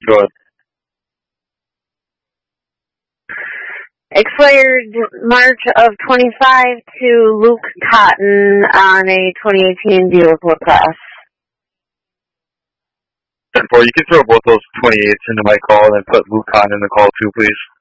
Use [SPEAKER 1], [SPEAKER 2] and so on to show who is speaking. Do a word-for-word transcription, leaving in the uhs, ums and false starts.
[SPEAKER 1] Good.
[SPEAKER 2] Expired March of twenty-five to Luke Cotton on a twenty eighteen Buick LaCrosse.
[SPEAKER 1] ten four, you can throw both those twenty-eights into my call and then put Luke Cotton in the call too, please.